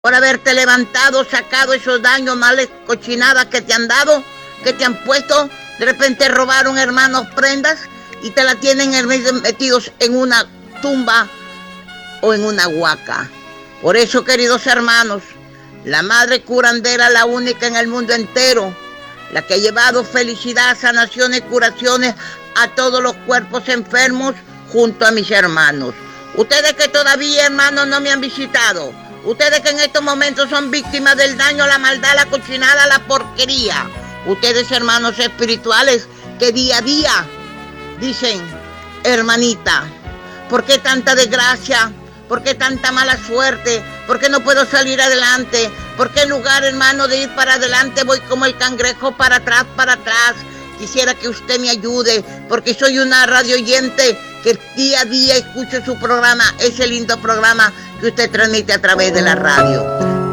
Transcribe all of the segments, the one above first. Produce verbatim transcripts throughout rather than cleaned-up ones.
por haberte levantado, sacado esos daños, males, cochinadas que te han dado, que te han puesto. De repente robaron, hermanos, prendas y te la tienen metidos en una tumba o en una huaca. Por eso, queridos hermanos, la madre curandera, la única en el mundo entero, la que ha llevado felicidad, sanaciones, curaciones a todos los cuerpos enfermos junto a mis hermanos. Ustedes que todavía, hermanos, no me han visitado, ustedes que en estos momentos son víctimas del daño, la maldad, la cochinada, la porquería, ustedes, hermanos espirituales, que día a día dicen, hermanita, ¿por qué tanta desgracia? ¿Por qué tanta mala suerte? ¿Por qué no puedo salir adelante? ¿Por qué en lugar, hermano, de ir para adelante voy como el cangrejo para atrás, para atrás? Quisiera que usted me ayude, porque soy una radio oyente que día a día escucho su programa, ese lindo programa que usted transmite a través de la radio.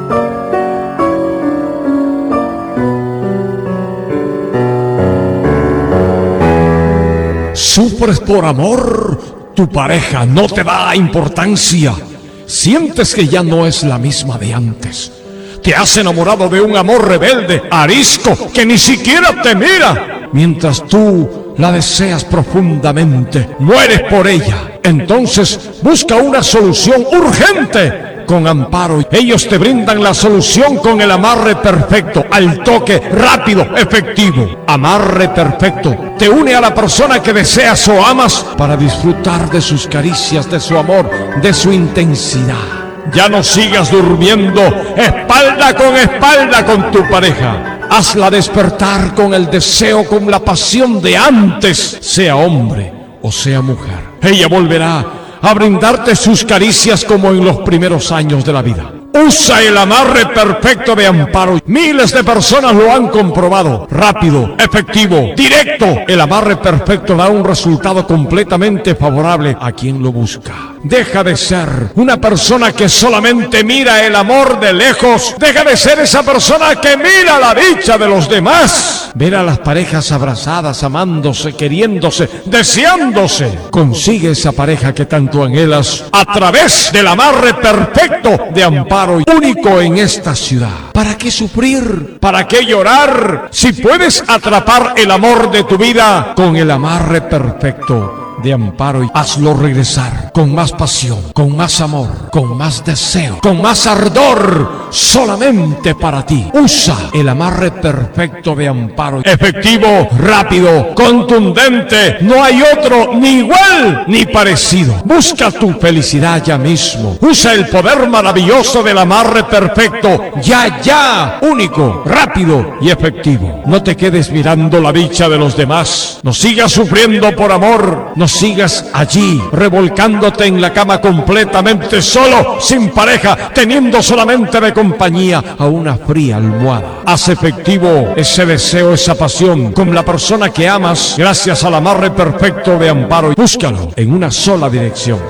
¿Sufres por amor? Tu pareja no te da importancia. Sientes que ya no es la misma de antes. Te has enamorado de un amor rebelde, arisco, que ni siquiera te mira. Mientras tú la deseas profundamente, mueres por ella. Entonces busca una solución urgente. Con Amparo, ellos te brindan la solución con el amarre perfecto, al toque, rápido, efectivo. Amarre perfecto te une a la persona que deseas o amas para disfrutar de sus caricias, de su amor, de su intensidad. Ya no sigas durmiendo espalda con espalda con tu pareja. Hazla despertar con el deseo, con la pasión de antes, sea hombre o sea mujer. Ella volverá a brindarte sus caricias como en los primeros años de la vida. Usa el amarre perfecto de Amparo. Miles de personas lo han comprobado. Rápido, efectivo, directo. El amarre perfecto da un resultado completamente favorable a quien lo busca. Deja de ser una persona que solamente mira el amor de lejos. Deja de ser esa persona que mira la dicha de los demás. Ver a las parejas abrazadas, amándose, queriéndose, deseándose. Consigue esa pareja que tanto anhelas a través del amarre perfecto de Amparo, único en esta ciudad. ¿Para qué sufrir? ¿Para qué llorar? Si puedes atrapar el amor de tu vida con el amarre perfecto de Amparo, y hazlo regresar con más pasión, con más amor, con más deseo, con más ardor, solamente para ti. Usa el amarre perfecto de Amparo. Efectivo, rápido, contundente. No hay otro ni igual ni parecido. Busca tu felicidad ya mismo. Usa el poder maravilloso del amarre perfecto. Ya, ya. Único, rápido y efectivo. No te quedes mirando la dicha de los demás. No sigas sufriendo por amor. No sigas allí, revolcándote en la cama completamente solo, sin pareja, teniendo solamente de compañía a una fría almohada. Haz efectivo ese deseo, esa pasión con la persona que amas, gracias al amarre perfecto de Amparo. Búscalo en una sola dirección.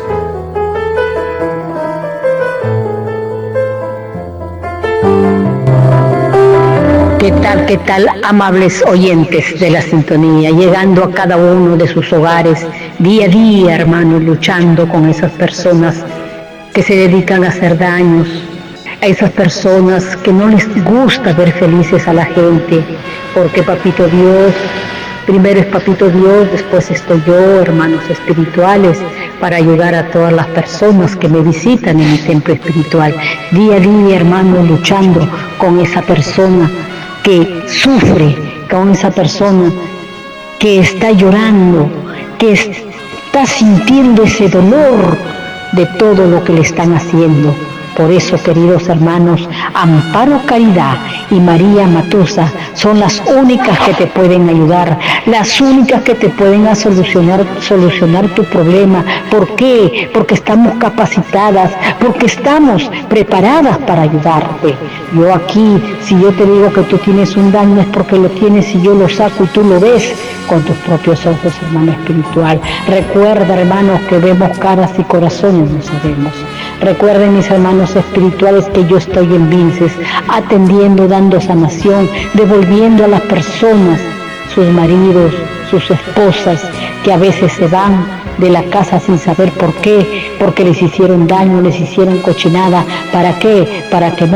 ¿Qué tal, qué tal, amables oyentes de la sintonía? Llegando a cada uno de sus hogares, día a día, hermanos, luchando con esas personas que se dedican a hacer daños, a esas personas que no les gusta ver felices a la gente, porque Papito Dios, primero es Papito Dios, después estoy yo, hermanos espirituales, para ayudar a todas las personas que me visitan en mi templo espiritual. Día a día, hermanos, luchando con esa persona que sufre, con esa persona que está llorando, que está sintiendo ese dolor de todo lo que le están haciendo. Por eso, queridos hermanos, Amparo Caridad y María Matusa son las únicas que te pueden ayudar, las únicas que te pueden solucionar, solucionar tu problema. ¿Por qué? Porque estamos capacitadas, porque estamos preparadas para ayudarte. Yo aquí, si yo te digo que tú tienes un daño, es porque lo tienes y yo lo saco y tú lo ves con tus propios ojos, hermano espiritual. Recuerda, hermanos, que vemos caras y corazones, no sabemos. Recuerden, mis hermanos espirituales, que yo estoy en Vinces, atendiendo, dando sanación, devolviendo a las personas sus maridos, sus esposas, que a veces se van de la casa sin saber por qué, porque les hicieron daño, les hicieron cochinada. ¿Para qué? Para que no